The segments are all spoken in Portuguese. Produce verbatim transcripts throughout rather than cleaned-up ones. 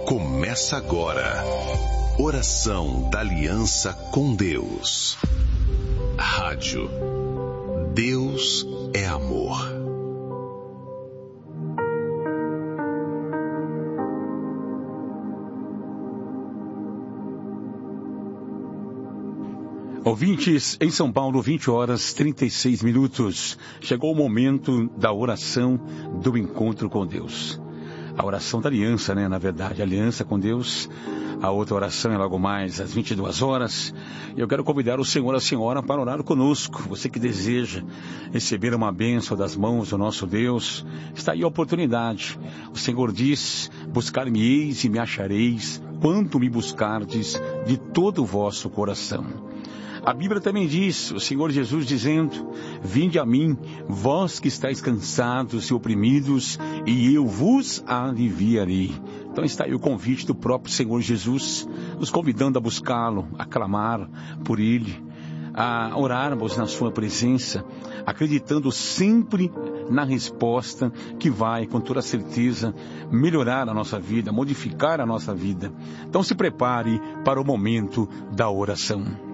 Começa agora. Oração da Aliança com Deus. Rádio. Deus é amor. Ouvintes, em São Paulo, vinte horas e trinta e seis minutos. Chegou o momento da oração do encontro com Deus. A oração da aliança, né? Na verdade, aliança com Deus. A outra oração é logo mais às vinte e duas horas. Eu quero convidar o senhor e a senhora para orar conosco. Você que deseja receber uma bênção das mãos do nosso Deus, está aí a oportunidade. O Senhor diz: buscar-me-eis e me achareis, quando me buscardes de todo o vosso coração. A Bíblia também diz, o Senhor Jesus dizendo: vinde a mim, vós que estáis cansados e oprimidos, e eu vos aliviarei. Então está aí o convite do próprio Senhor Jesus, nos convidando a buscá-lo, a clamar por Ele, a orarmos na sua presença, acreditando sempre na resposta que vai, com toda certeza, melhorar a nossa vida, modificar a nossa vida. Então se prepare para o momento da oração.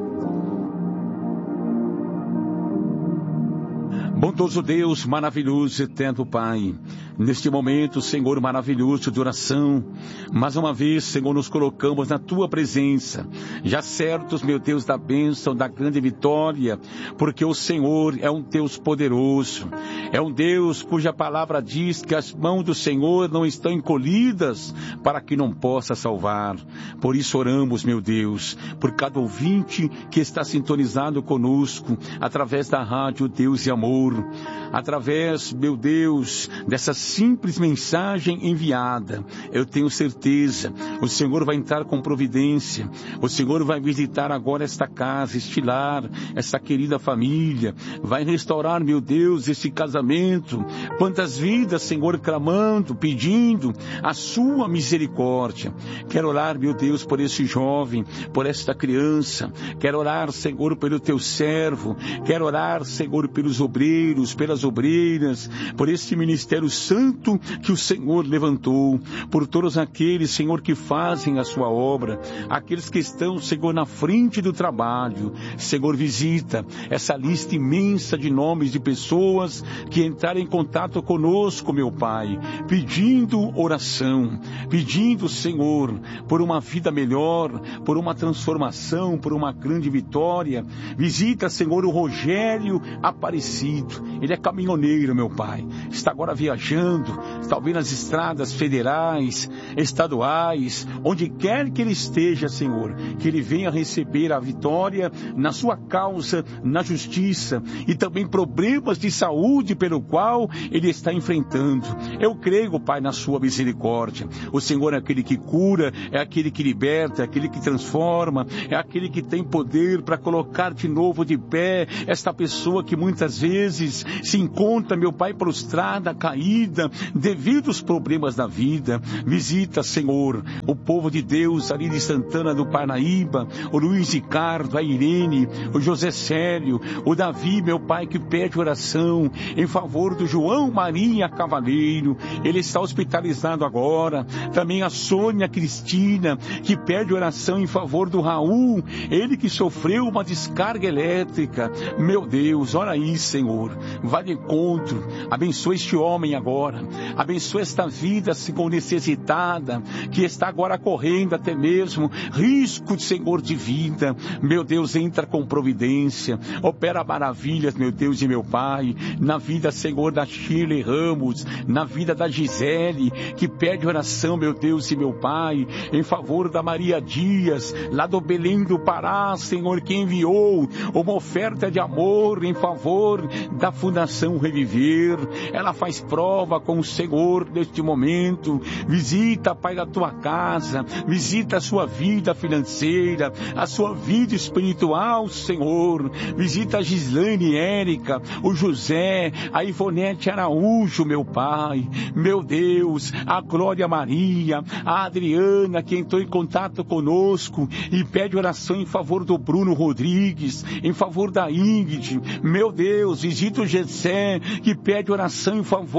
Bondoso Deus, maravilhoso, eterno Pai, neste momento, Senhor, maravilhoso de oração, mais uma vez, Senhor, nos colocamos na Tua presença, já certos, meu Deus, da bênção, da grande vitória, porque o Senhor é um Deus poderoso, é um Deus cuja palavra diz que as mãos do Senhor não estão encolhidas para que não possa salvar. Por isso oramos, meu Deus, por cada ouvinte que está sintonizado conosco, através da rádio Deus e Amor, através, meu Deus, dessa simples mensagem enviada. Eu tenho certeza, o Senhor vai entrar com providência, o Senhor vai visitar agora esta casa, este lar, essa querida família, vai restaurar, meu Deus, esse casamento. Quantas vidas, Senhor, clamando, pedindo a sua misericórdia. Quero orar, meu Deus, por esse jovem, por esta criança, quero orar, Senhor, pelo teu servo, quero orar, Senhor, pelos obreiros, pelas obreiras, por este ministério santo que o Senhor levantou, por todos aqueles, Senhor, que fazem a sua obra, aqueles que estão, Senhor, na frente do trabalho. Senhor, visita essa lista imensa de nomes de pessoas que entraram em contato conosco, meu Pai, pedindo oração, pedindo, Senhor, por uma vida melhor, por uma transformação, por uma grande vitória. Visita, Senhor, o Rogério Aparecido. Ele é caminhoneiro, meu Pai, está agora viajando, talvez nas estradas federais, estaduais, onde quer que ele esteja, Senhor, que ele venha receber a vitória na sua causa, na justiça, e também problemas de saúde pelo qual ele está enfrentando. Eu creio, Pai, na sua misericórdia. O Senhor é aquele que cura, é aquele que liberta, é aquele que transforma, é aquele que tem poder para colocar de novo de pé esta pessoa que muitas vezes se encontra, meu Pai, prostrada, caída, devido aos problemas da vida. Visita, Senhor, o povo de Deus ali de Santana do Parnaíba, o Luiz Ricardo, a Irene, o José Célio, o Davi, meu Pai, que pede oração em favor do João Maria Cavaleiro. Ele está hospitalizado agora. Também a Sônia Cristina, que pede oração em favor do Raul, ele que sofreu uma descarga elétrica. Meu Deus, ora aí, Senhor, vai de encontro, abençoa este homem agora, abençoa esta vida, Senhor, necessitada, que está agora correndo até mesmo risco, Senhor, de vida. Meu Deus, entra com providência, opera maravilhas, meu Deus e meu Pai, na vida, Senhor, da Shirley Ramos, na vida da Gisele, que pede oração, meu Deus e meu Pai, em favor da Maria Dias, lá do Belém do Pará, Senhor, que enviou uma oferta de amor em favor da Fundação Reviver. Ela faz prova com o Senhor neste momento. Visita, Pai, a tua casa, visita a sua vida financeira, a sua vida espiritual, Senhor. Visita a Gislaine Érica, o José, a Ivonete Araújo, meu Pai, meu Deus, a Glória Maria, a Adriana, que entrou em contato conosco e pede oração em favor do Bruno Rodrigues, em favor da Ingrid. Meu Deus, visita o Gessé, que pede oração em favor da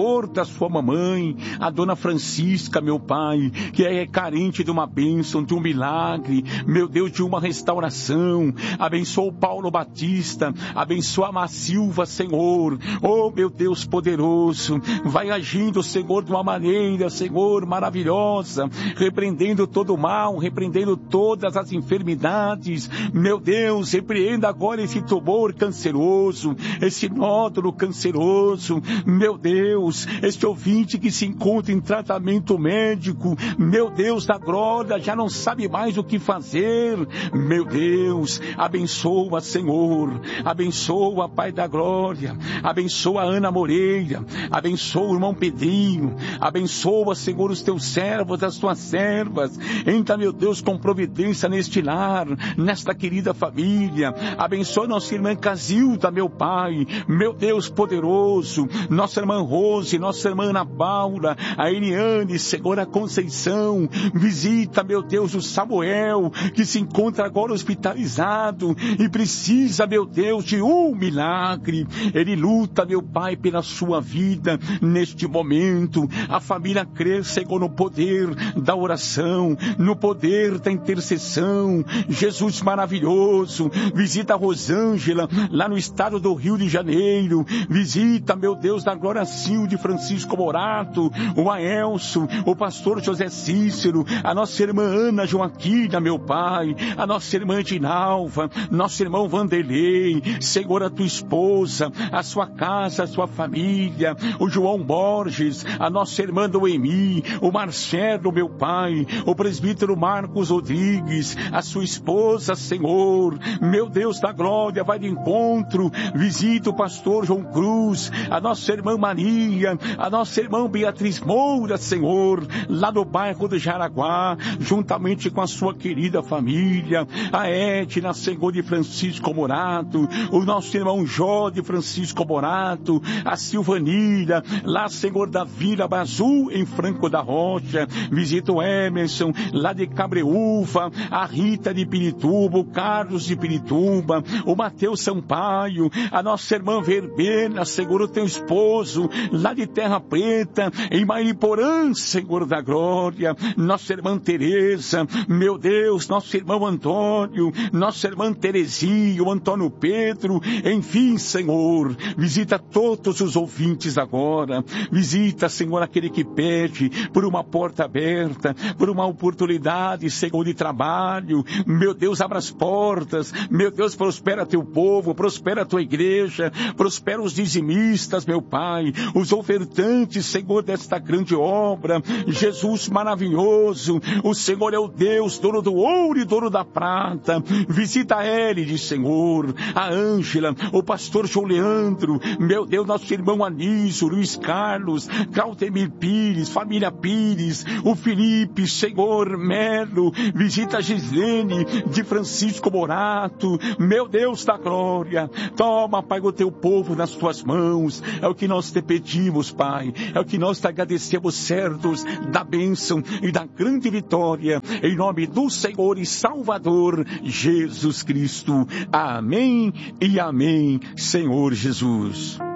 a sua mamãe, a dona Francisca, meu Pai, que é carente de uma bênção, de um milagre, meu Deus, de uma restauração. Abençoa o Paulo Batista, abençoa a Má Silva, Senhor. Oh, meu Deus poderoso, vai agindo, Senhor, de uma maneira, Senhor, maravilhosa, repreendendo todo o mal, repreendendo todas as enfermidades. Meu Deus, repreenda agora esse tumor canceroso, esse nódulo canceroso, meu Deus, este ouvinte que se encontra em tratamento médico, meu Deus da glória, já não sabe mais o que fazer. Meu Deus, abençoa, Senhor, abençoa, Pai da glória, abençoa a Ana Moreira, abençoa o irmão Pedrinho, abençoa, Senhor, os teus servos, as tuas servas. Entra, meu Deus, com providência neste lar, nesta querida família. Abençoa nossa irmã Casilda, meu Pai, meu Deus poderoso, nossa irmã Rose, nossa irmã Ana Paula, a Eliane, Senhor, a Conceição. Visita, meu Deus, o Samuel, que se encontra agora hospitalizado e precisa, meu Deus, de um milagre. Ele luta, meu Pai, pela sua vida neste momento. A família crê, Senhor, no poder da oração, no poder da intercessão. Jesus maravilhoso, visita a Rosângela, lá no estado do Rio de Janeiro. Visita, meu Deus, da glória, Silde Francisco Morato, o Aelso, o pastor José Cícero, a nossa irmã Ana Joaquina, meu Pai, a nossa irmã Dinalva, nosso irmão Vanderlei, Senhor, a tua esposa, a sua casa, a sua família, o João Borges, a nossa irmã Noemi, o Marcelo, meu Pai, o presbítero Marcos Rodrigues, a sua esposa, Senhor, meu Deus da glória, vai de encontro, visita o pastor João Cruz, a nossa irmã Maria, a nossa irmã Beatriz Moura, Senhor, lá no bairro do Jaraguá, juntamente com a sua querida família, a Edna, Senhor, de Francisco Morato, o nosso irmão Jó de Francisco Morato, a Silvanira, lá, Senhor, da Vila Bazul, em Franco da Rocha. Visita o Emerson, lá de Cabreúva, a Rita de Pirituba, o Carlos de Pirituba, o Mateus Sampaio, a nossa irmã Verbena, Senhor, o teu esposo, lá de Terra Preta, em Mariporã, Senhor da glória, nossa irmã Tereza, meu Deus, nosso irmão Antônio, nossa irmã Terezinha, o Antônio Pedro, enfim, Senhor, visita todos os ouvintes agora, visita, Senhor, aquele que pede por uma porta aberta, por uma oportunidade, Senhor, de trabalho. Meu Deus, abra as portas, meu Deus, prospera teu povo, prospera a tua igreja, prospera os dizimistas, meu Pai, os ofertantes, Senhor, desta grande obra. Jesus maravilhoso, o Senhor é o Deus, dono do ouro e dono da prata. Visita a Élide, Senhor, a Ângela, o pastor João Leandro, meu Deus, nosso irmão Anísio, Luiz Carlos, Claudemir Pires, família Pires, o Felipe, Senhor, Melo, visita a Gislene de Francisco Morato, meu Deus da glória, toma, Pai, o teu povo nas tuas mãos, é o que nós te pedimos, Pai, é o que nós te agradecemos, certos da bênção e da grande vitória, em nome do Senhor e Salvador Jesus Cristo. Amém e amém, Senhor Jesus.